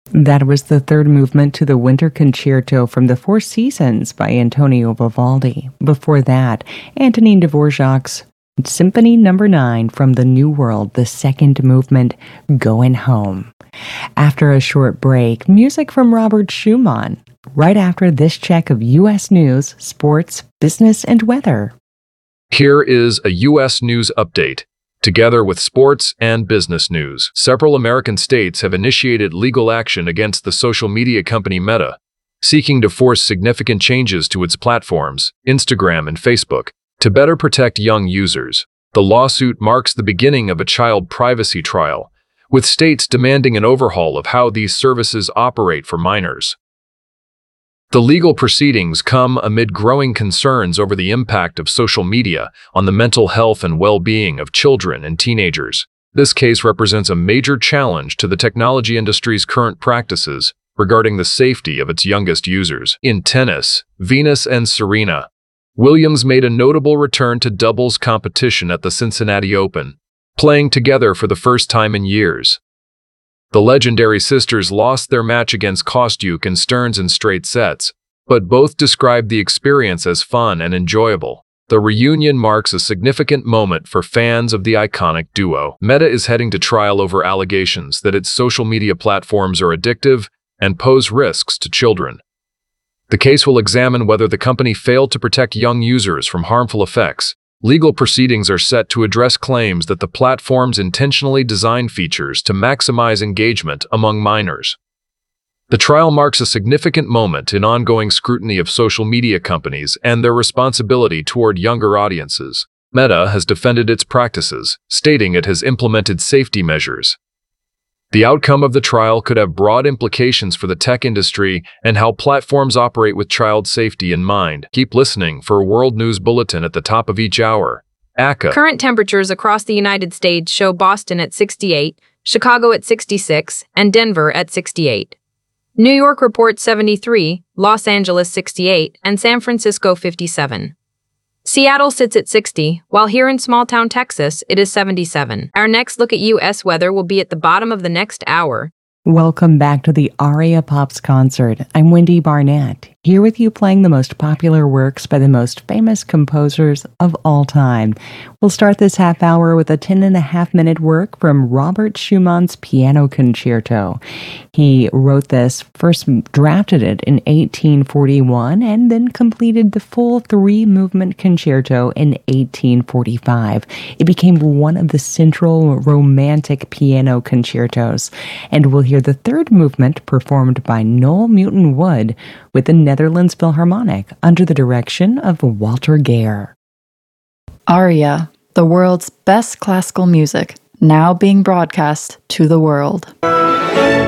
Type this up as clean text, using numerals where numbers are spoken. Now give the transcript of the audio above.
That was the third movement to the Winter Concerto from the Four Seasons by Antonio Vivaldi. Before that, Antonin Dvorak's Symphony No. 9 from the New World, the second movement, Going Home. After a short break, music from Robert Schumann. Right after this check of U.S. news, sports, business, and weather. Here is a U.S. news update. Together with sports and business news, several American states have initiated legal action against the social media company Meta, seeking to force significant changes to its platforms, Instagram and Facebook, to better protect young users. The lawsuit marks the beginning of a child privacy trial, with states demanding an overhaul of how these services operate for minors. The legal proceedings come amid growing concerns over the impact of social media on the mental health and well-being of children and teenagers. This case represents a major challenge to the technology industry's current practices regarding the safety of its youngest users. In tennis, Venus and Serena Williams made a notable return to doubles competition at the Cincinnati Open, playing together for the first time in years. The legendary sisters lost their match against Kostyuk and Stearns in straight sets, but both described the experience as fun and enjoyable. The reunion marks a significant moment for fans of the iconic duo. Meta is heading to trial over allegations that its social media platforms are addictive and pose risks to children. The case will examine whether the company failed to protect young users from harmful effects. Legal proceedings are set to address claims that the platforms intentionally designed features to maximize engagement among minors. The trial marks a significant moment in ongoing scrutiny of social media companies and their responsibility toward younger audiences. Meta has defended its practices, stating it has implemented safety measures. The outcome of the trial could have broad implications for the tech industry and how platforms operate with child safety in mind. Keep listening for a World News Bulletin at the top of each hour. ACA. Current temperatures across the United States show Boston at 68, Chicago at 66, and Denver at 68. New York reports 73, Los Angeles 68, and San Francisco 57. Seattle sits at 60, while here in small-town Texas, it is 77. Our next look at U.S. weather will be at the bottom of the next hour. Welcome back to the Aria Pops concert. I'm Wendy Barnett, here with you playing the most popular works by the most famous composers of all time. We'll start this half hour with a 10.5-minute work from Robert Schumann's Piano Concerto. He wrote this, first drafted it in 1841, and then completed the full 3-movement concerto in 1845. It became one of the central romantic piano concertos, and we'll hear the 3rd movement performed by Noel Newton Wood with the Netherlands Philharmonic under the direction of Walter Gehr. Aria, the world's best classical music, now being broadcast to the world.